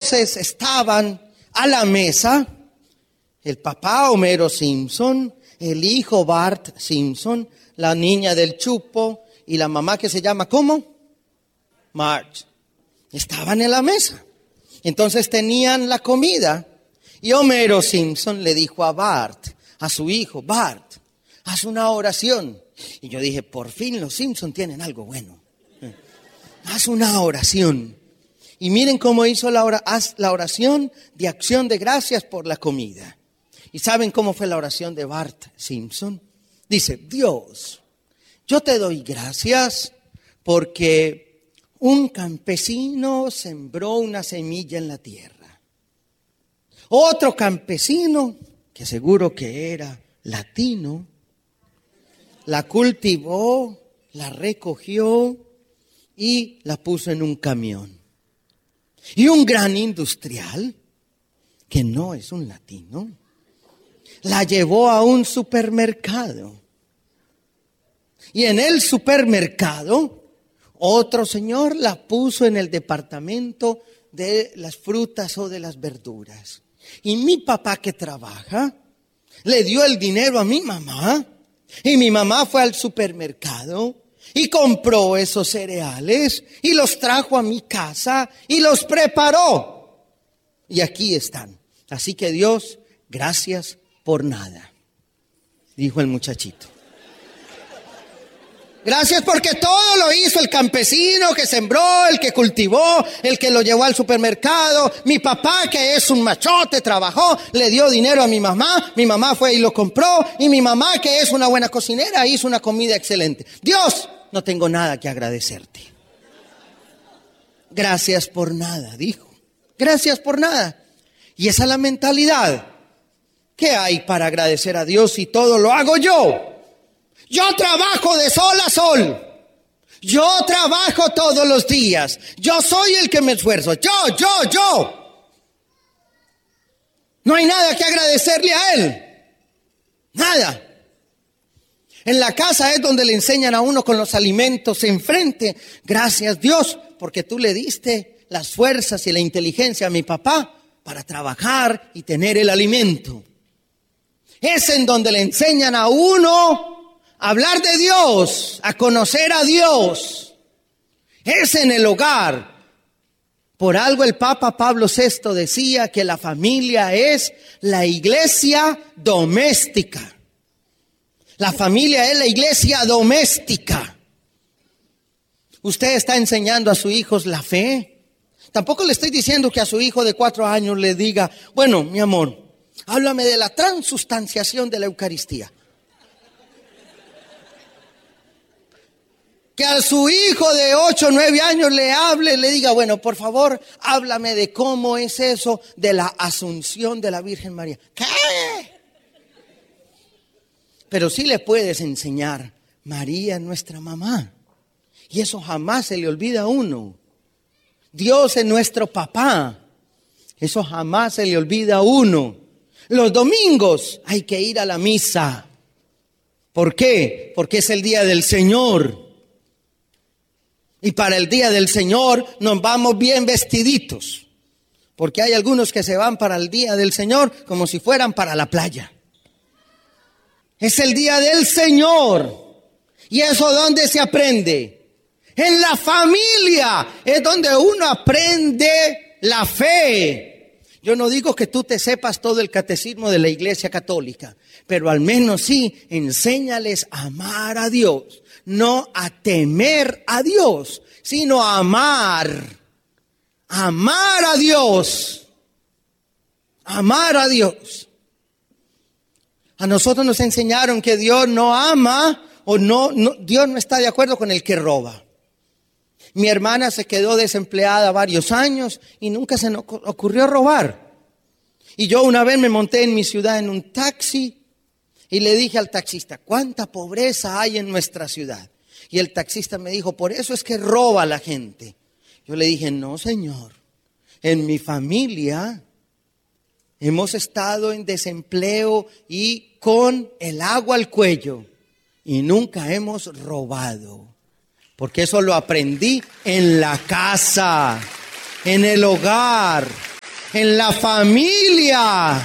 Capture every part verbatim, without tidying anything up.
Entonces estaban a la mesa el papá Homero Simpson, el hijo Bart Simpson, la niña del chupo y la mamá que se llama ¿cómo? Marge. Estaban en la mesa. Entonces tenían la comida y Homero Simpson le dijo a Bart, a su hijo, Bart, haz una oración. Y yo dije, por fin los Simpson tienen algo bueno. Haz una oración. Y miren cómo hizo la, ora, haz la oración de acción de gracias por la comida. ¿Y saben cómo fue la oración de Bart Simpson? Dice, Dios, yo te doy gracias porque un campesino sembró una semilla en la tierra. Otro campesino, que seguro que era latino, la cultivó, la recogió y la puso en un camión. Y un gran industrial, que no es un latino, la llevó a un supermercado. Y en el supermercado, otro señor la puso en el departamento de las frutas o de las verduras. Y mi papá, que trabaja, le dio el dinero a mi mamá. Y mi mamá fue al supermercado y compró esos cereales y los trajo a mi casa y los preparó. Y aquí están. Así que Dios, gracias por nada, dijo el muchachito. Gracias porque todo lo hizo el campesino que sembró, el que cultivó, el que lo llevó al supermercado. Mi papá, que es un machote, trabajó, le dio dinero a mi mamá. Mi mamá fue y lo compró. Y mi mamá, que es una buena cocinera, hizo una comida excelente. Dios, no tengo nada que agradecerte. Gracias por nada, dijo. Gracias por nada. Y esa es la mentalidad. ¿Qué hay para agradecer a Dios si todo lo hago yo? Yo trabajo de sol a sol. Yo trabajo todos los días. Yo soy el que me esfuerzo. Yo, yo, yo. No hay nada que agradecerle a Él. Nada. En la casa es donde le enseñan a uno con los alimentos enfrente. Gracias Dios, porque tú le diste las fuerzas y la inteligencia a mi papá para trabajar y tener el alimento. Es en donde le enseñan a uno a hablar de Dios, a conocer a Dios. Es en el hogar. Por algo el Papa Pablo sexto decía que la familia es la iglesia doméstica. La familia es la iglesia doméstica. Usted está enseñando a sus hijos la fe. Tampoco le estoy diciendo que a su hijo de cuatro años le diga, bueno, mi amor, háblame de la transustanciación de la Eucaristía. Que a su hijo de ocho o nueve años le hable, le diga, bueno, por favor, háblame de cómo es eso de la asunción de la Virgen María. ¿Qué? Pero sí le puedes enseñar, María es nuestra mamá. Y eso jamás se le olvida a uno. Dios es nuestro papá. Eso jamás se le olvida a uno. Los domingos hay que ir a la misa. ¿Por qué? Porque es el día del Señor. Y para el día del Señor nos vamos bien vestiditos. Porque hay algunos que se van para el día del Señor como si fueran para la playa. Es el día del Señor. ¿Y eso dónde se aprende? En la familia. Es donde uno aprende la fe. Yo no digo que tú te sepas todo el catecismo de la Iglesia Católica, pero al menos sí, enséñales a amar a Dios. No a temer a Dios, sino a amar. Amar a Dios. Amar a Dios. A nosotros nos enseñaron que Dios no ama o no, no, Dios no está de acuerdo con el que roba. Mi hermana se quedó desempleada varios años y nunca se nos ocurrió robar. Y yo una vez me monté en mi ciudad en un taxi y le dije al taxista, ¿cuánta pobreza hay en nuestra ciudad? Y el taxista me dijo, por eso es que roba la gente. Yo le dije, no señor, en mi familia hemos estado en desempleo y con el agua al cuello y nunca hemos robado. Porque eso lo aprendí en la casa, en el hogar. En la familia.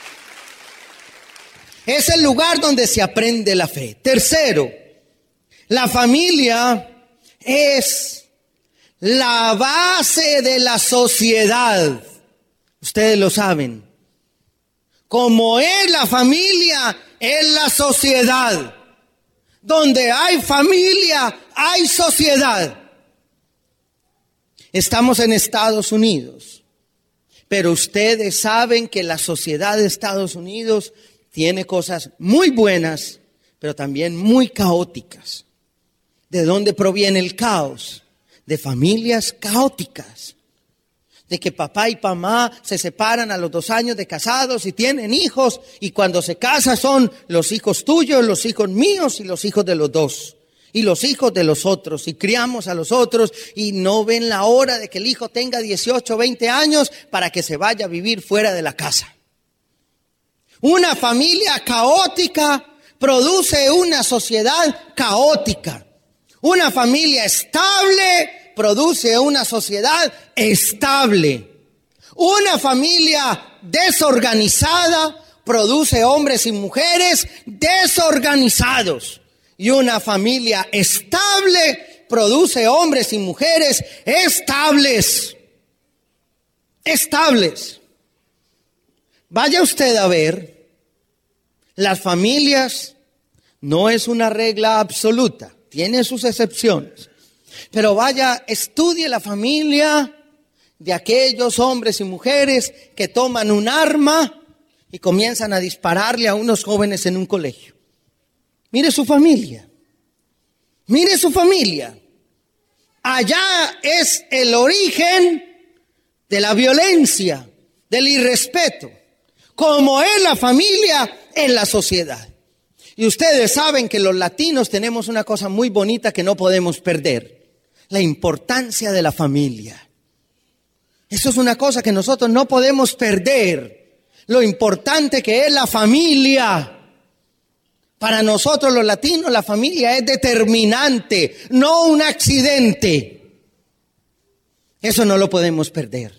Es el lugar donde se aprende la fe. Tercero, la familia es la base de la sociedad. Ustedes lo saben. Como es la familia, es la sociedad. Donde hay familia, hay sociedad. Estamos en Estados Unidos, pero ustedes saben que la sociedad de Estados Unidos tiene cosas muy buenas, pero también muy caóticas. ¿De dónde proviene el caos? De familias caóticas. De que papá y mamá se separan a los dos años de casados y tienen hijos, y cuando se casan son los hijos tuyos, los hijos míos y los hijos de los dos. Y los hijos de los otros, y criamos a los otros, y no ven la hora de que el hijo tenga dieciocho, veinte años para que se vaya a vivir fuera de la casa. Una familia caótica produce una sociedad caótica. Una familia estable produce una sociedad estable. Una familia desorganizada produce hombres y mujeres desorganizados. Y una familia estable produce hombres y mujeres estables. Estables. Vaya usted a ver, las familias no es una regla absoluta, tiene sus excepciones. Pero vaya, estudie la familia de aquellos hombres y mujeres que toman un arma y comienzan a dispararle a unos jóvenes en un colegio. Mire su familia, mire su familia. Allá es el origen de la violencia, del irrespeto. Como es la familia, es la sociedad. Y ustedes saben que los latinos tenemos una cosa muy bonita que no podemos perder: la importancia de la familia. Eso es una cosa que nosotros no podemos perder. Lo importante que es la familia. Para nosotros los latinos la familia es determinante, no un accidente. Eso no lo podemos perder.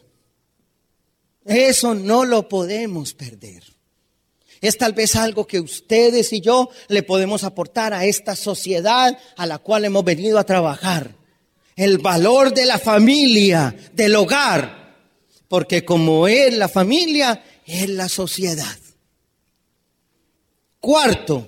Eso no lo podemos perder. Es tal vez algo que ustedes y yo le podemos aportar a esta sociedad a la cual hemos venido a trabajar. El valor de la familia, del hogar. Porque como es la familia, es la sociedad. Cuarto,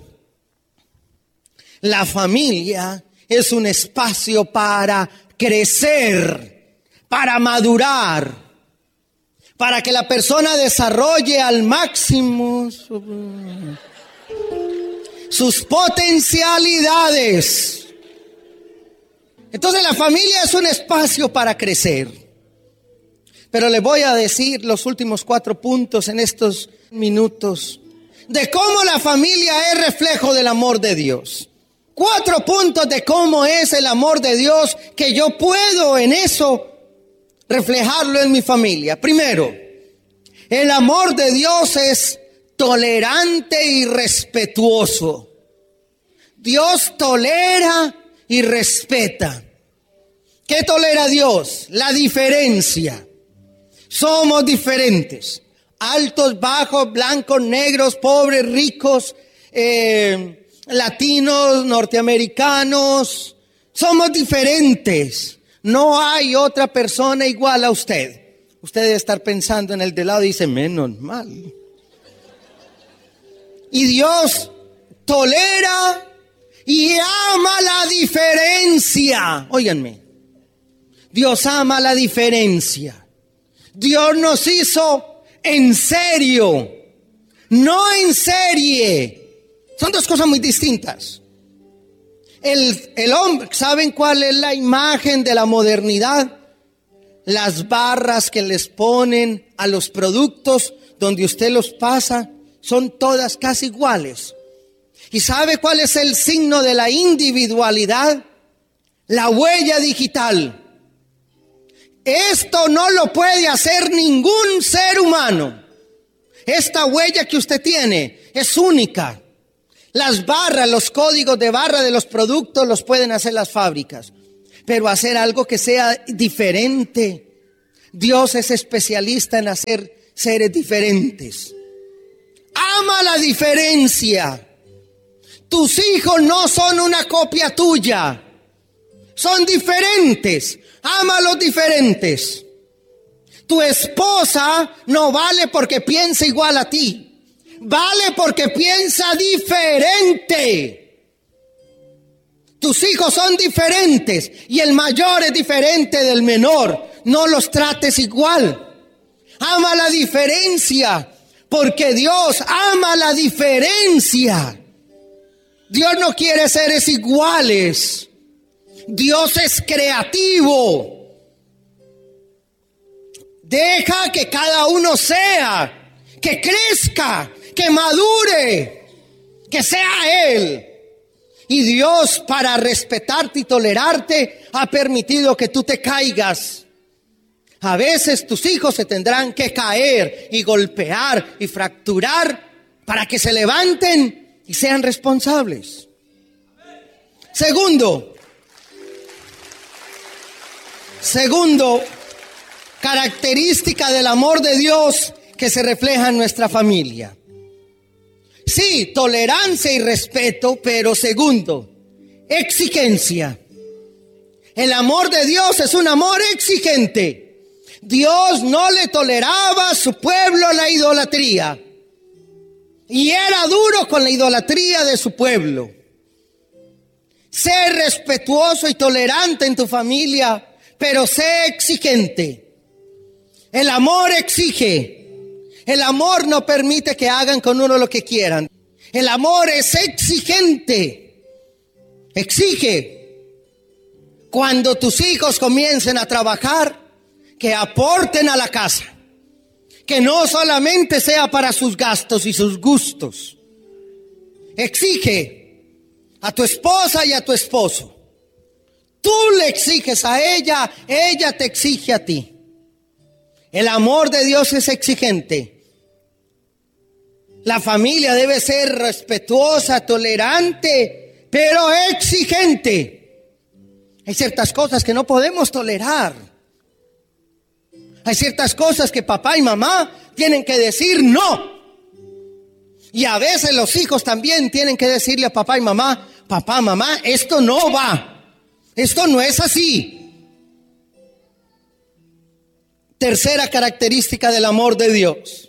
la familia es un espacio para crecer, para madurar, para que la persona desarrolle al máximo su, sus potencialidades. Entonces la familia es un espacio para crecer. Pero les voy a decir los últimos cuatro puntos en estos minutos de cómo la familia es reflejo del amor de Dios. Cuatro puntos de cómo es el amor de Dios, que yo puedo en eso reflejarlo en mi familia. Primero, el amor de Dios es tolerante y respetuoso. Dios tolera y respeta. ¿Qué tolera Dios? La diferencia. Somos diferentes. Altos, bajos, blancos, negros, pobres, ricos, eh... latinos, norteamericanos, somos diferentes. No hay otra persona igual a usted. Usted debe estar pensando en el de lado y dice, menos mal. Y Dios tolera y ama la diferencia. Óiganme, Dios ama la diferencia. Dios nos hizo en serio, no en serie. Son dos cosas muy distintas. El, el hombre, ¿saben cuál es la imagen de la modernidad? Las barras que les ponen a los productos donde usted los pasa son todas casi iguales. ¿Y sabe cuál es el signo de la individualidad? La huella digital. Esto no lo puede hacer ningún ser humano. Esta huella que usted tiene es única. Las barras, los códigos de barra de los productos los pueden hacer las fábricas. Pero hacer algo que sea diferente, Dios es especialista en hacer seres diferentes. Ama la diferencia. Tus hijos no son una copia tuya. Son diferentes. Ama a los diferentes. Tu esposa no vale porque piensa igual a ti. Vale porque piensa diferente. Tus hijos son diferentes y el mayor es diferente del menor. No los trates igual. Ama la diferencia porque Dios ama la diferencia. Dios no quiere seres iguales. Dios es creativo. Deja que cada uno sea, que crezca, que madure, que sea Él. Y Dios, para respetarte y tolerarte, ha permitido que tú te caigas. A veces tus hijos se tendrán que caer y golpear y fracturar para que se levanten y sean responsables. Segundo, segundo, característica del amor de Dios que se refleja en nuestra familia. Sí, tolerancia y respeto, pero segundo, exigencia. El amor de Dios es un amor exigente. Dios no le toleraba a su pueblo la idolatría. Y era duro con la idolatría de su pueblo. Sé respetuoso y tolerante en tu familia, pero sé exigente. El amor exige. El amor no permite que hagan con uno lo que quieran. El amor es exigente. Exige. Cuando tus hijos comiencen a trabajar, que aporten a la casa. Que no solamente sea para sus gastos y sus gustos. Exige a tu esposa y a tu esposo. Tú le exiges a ella, ella te exige a ti. El amor de Dios es exigente. La familia debe ser respetuosa, tolerante, pero exigente. Hay ciertas cosas que no podemos tolerar. Hay ciertas cosas que papá y mamá tienen que decir no. Y a veces los hijos también tienen que decirle a papá y mamá, papá, mamá, esto no va. Esto no es así. Tercera característica del amor de Dios.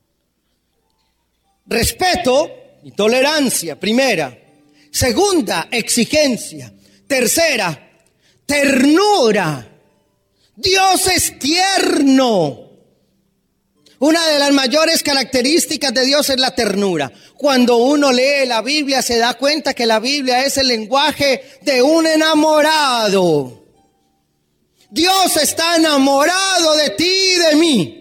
Respeto y tolerancia, primera. Segunda, exigencia. Tercera, ternura. Dios es tierno. Una de las mayores características de Dios es la ternura. Cuando uno lee la Biblia se da cuenta que la Biblia es el lenguaje de un enamorado. Dios está enamorado de ti y de mí.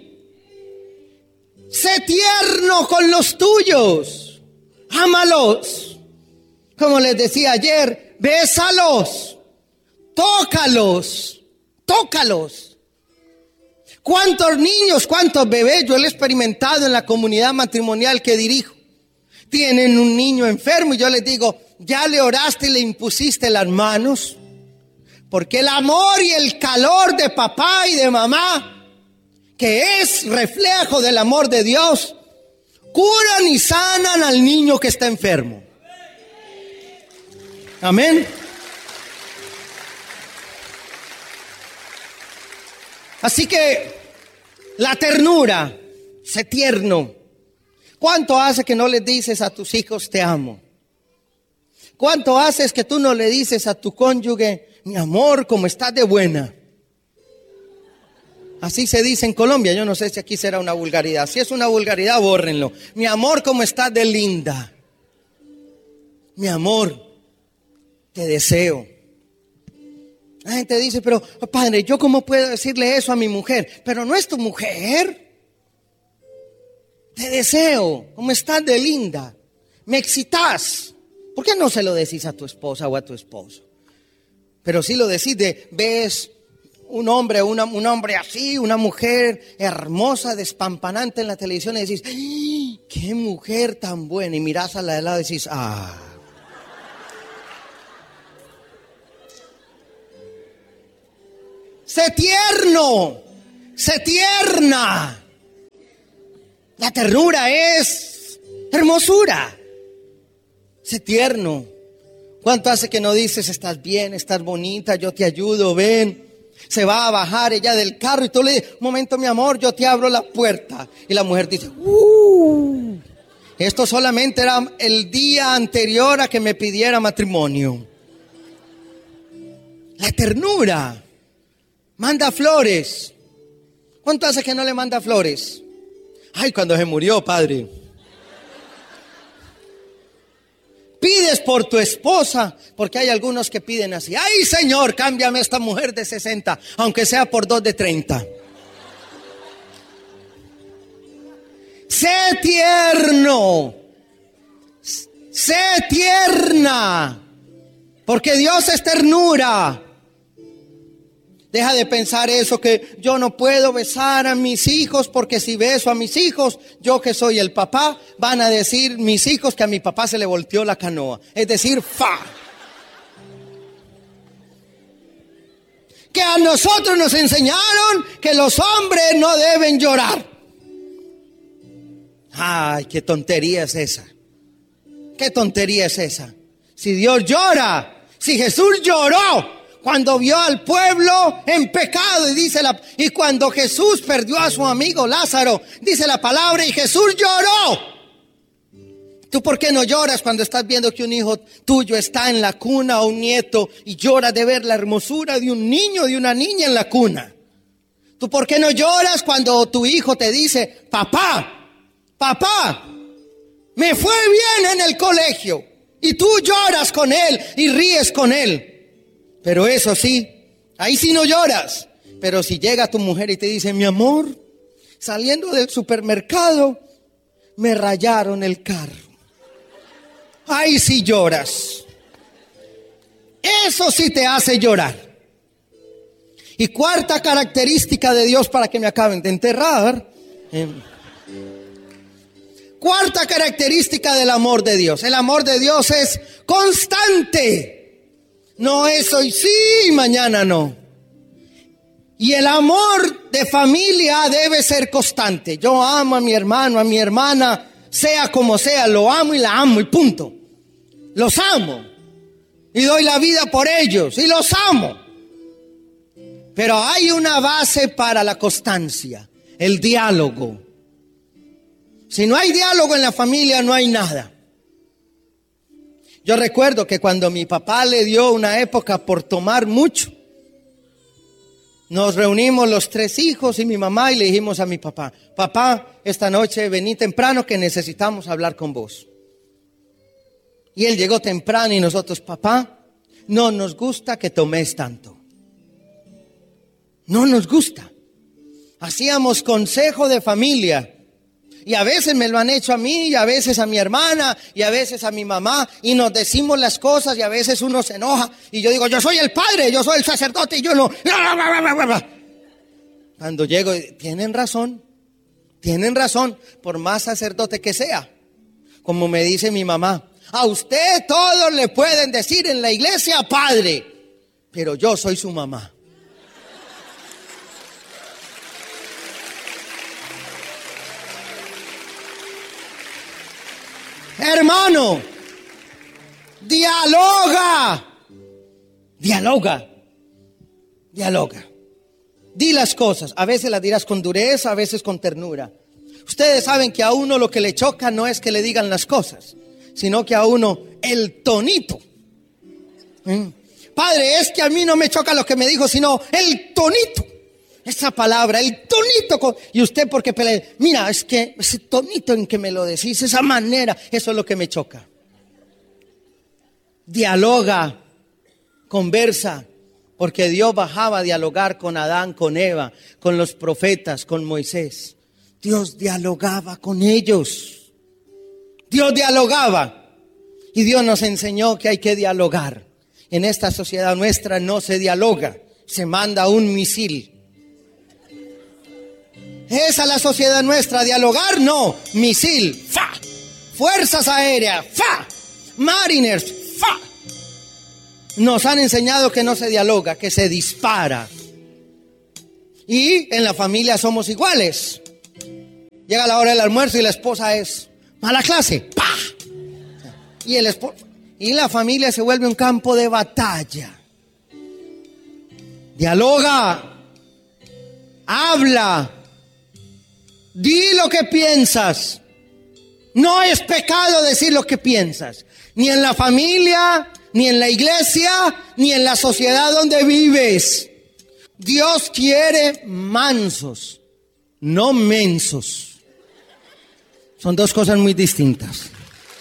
Sé tierno con los tuyos. Ámalos. Como les decía ayer, bésalos. Tócalos. Tócalos. ¿Cuántos niños, cuántos bebés yo lo he experimentado en la comunidad matrimonial que dirijo? Tienen un niño enfermo y yo les digo, ¿ya le oraste y le impusiste las manos? Porque el amor y el calor de papá y de mamá, que es reflejo del amor de Dios, curan y sanan al niño que está enfermo. Amén. Así que la ternura, sé tierno. ¿Cuánto hace que no le dices a tus hijos te amo? ¿Cuánto haces que tú no le dices a tu cónyuge, mi amor, cómo estás de buena? Así se dice en Colombia, yo no sé si aquí será una vulgaridad. Si es una vulgaridad, bórrenlo. Mi amor, cómo estás de linda. Mi amor, te deseo. La gente dice, pero padre, ¿yo cómo puedo decirle eso a mi mujer? Pero no es tu mujer. Te deseo, cómo estás de linda. Me excitas. ¿Por qué no se lo decís a tu esposa o a tu esposo? Pero sí lo decís de, ves un hombre, una, un hombre así, una mujer hermosa, despampanante en la televisión y decís, ¡ay, qué mujer tan buena! Y mirás a la de lado y decís, ¡ah! Sé tierno, sé tierna. La ternura es hermosura. Sé tierno. ¿Cuánto hace que no dices, estás bien, estás bonita, yo te ayudo, ven? Se va a bajar ella del carro y tú le dices, un momento mi amor, yo te abro la puerta. Y la mujer dice, uh, esto solamente era el día anterior a que me pidiera matrimonio. La ternura. Manda flores. ¿Cuánto hace que no le manda flores? Ay, cuando se murió, padre. Pides por tu esposa, porque hay algunos que piden así. Ay, Señor, cámbiame esta mujer de sesenta, aunque sea por dos de treinta. Sé tierno. Sé tierna. Porque Dios es ternura. Deja de pensar eso, que yo no puedo besar a mis hijos porque si beso a mis hijos, yo que soy el papá, van a decir mis hijos que a mi papá se le volteó la canoa. Es decir, fa. Que a nosotros nos enseñaron que los hombres no deben llorar. Ay, qué tontería es esa. Qué tontería es esa. Si Dios llora, si Jesús lloró cuando vio al pueblo en pecado, y dice la, y cuando Jesús perdió a su amigo Lázaro, dice la palabra, y Jesús lloró. ¿Tú por qué no lloras cuando estás viendo que un hijo tuyo está en la cuna o un nieto y lloras de ver la hermosura de un niño, de una niña en la cuna? ¿Tú por qué no lloras cuando tu hijo te dice, papá, papá, me fue bien en el colegio? Y tú lloras con él y ríes con él. Pero eso sí, ahí sí no lloras. Pero si llega tu mujer y te dice, mi amor, saliendo del supermercado, me rayaron el carro. Ahí sí lloras. Eso sí te hace llorar. Y cuarta característica de Dios, para que me acaben de enterrar. Eh, cuarta característica del amor de Dios. El amor de Dios es constante. No es hoy sí, mañana no. Y el amor de familia debe ser constante. Yo amo a mi hermano, a mi hermana, sea como sea, lo amo y la amo y punto. Los amo. Y doy la vida por ellos y los amo. Pero hay una base para la constancia, el diálogo. Si no hay diálogo en la familia, no hay nada. Yo recuerdo que cuando mi papá le dio una época por tomar mucho, nos reunimos los tres hijos y mi mamá y le dijimos a mi papá, papá, esta noche vení temprano que necesitamos hablar con vos. Y él llegó temprano y nosotros, papá, no nos gusta que tomes tanto. No nos gusta. Hacíamos consejo de familia. Y a veces me lo han hecho a mí, y a veces a mi hermana, y a veces a mi mamá, y nos decimos las cosas, y a veces uno se enoja, y yo digo, yo soy el padre, yo soy el sacerdote, y yo no. Cuando llego, tienen razón, tienen razón, por más sacerdote que sea. Como me dice mi mamá, a usted todos le pueden decir en la iglesia padre, pero yo soy su mamá. Hermano, dialoga, dialoga, dialoga. Di las cosas, a veces las dirás con dureza, a veces con ternura. Ustedes saben que a uno lo que le choca no es que le digan las cosas, sino que a uno el tonito. ¿Mm? Padre, es que a mí no me choca lo que me dijo, sino el tonito. Esa palabra, el tonito. Con, y usted porque pelea, mira, es que ese tonito en que me lo decís, esa manera, eso es lo que me choca. Dialoga, conversa, porque Dios bajaba a dialogar con Adán, con Eva, con los profetas, con Moisés. Dios dialogaba con ellos. Dios dialogaba. Y Dios nos enseñó que hay que dialogar. En esta sociedad nuestra no se dialoga, se manda un misil. Esa es la sociedad nuestra, dialogar no, misil, fa, fuerzas aéreas, fa, mariners, fa. Nos han enseñado que no se dialoga, que se dispara. Y en la familia somos iguales. Llega la hora del almuerzo y la esposa es mala clase. ¡Pah! Y, el esp- y la familia se vuelve un campo de batalla. Dialoga. Habla. Di lo que piensas. No es pecado decir lo que piensas. Ni en la familia, ni en la iglesia, ni en la sociedad donde vives. Dios quiere mansos, no mensos. Son dos cosas muy distintas.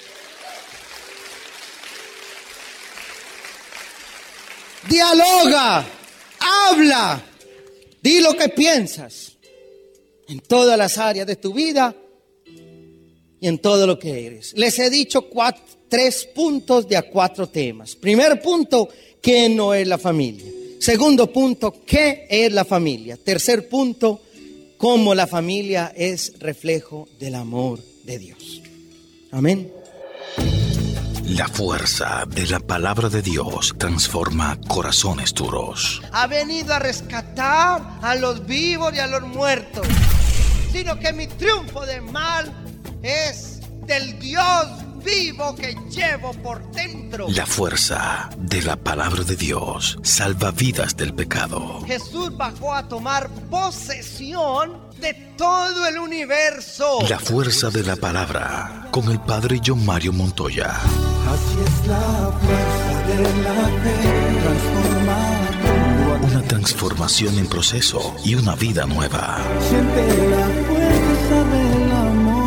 Dialoga, habla, di lo que piensas en todas las áreas de tu vida y en todo lo que eres. Les he dicho cuatro, tres puntos de a cuatro temas. Primer punto, ¿qué no es la familia? Segundo punto, ¿qué es la familia? Tercer punto, cómo la familia es reflejo del amor de Dios. Amén. La fuerza de la palabra de Dios transforma corazones duros. Ha venido a rescatar a los vivos y a los muertos. Sino que mi triunfo de mal es del Dios vivo que llevo por dentro. La fuerza de la palabra de Dios salva vidas del pecado. Jesús bajó a tomar posesión de todo el universo. La fuerza de la palabra con el padre John Mario Montoya. Así es la fuerza de la fe, transformar. Una transformación en proceso y una vida nueva. Siente la fuerza del amor.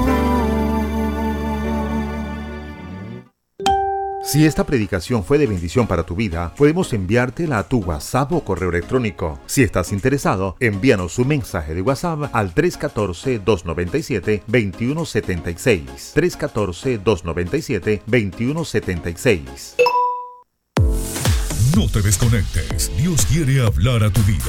Si esta predicación fue de bendición para tu vida, podemos enviártela a tu WhatsApp o correo electrónico. Si estás interesado, envíanos un mensaje de WhatsApp al tres uno cuatro, dos nueve siete, dos uno siete seis. tres uno cuatro, dos nueve siete, dos uno siete seis. No te desconectes. Dios quiere hablar a tu vida.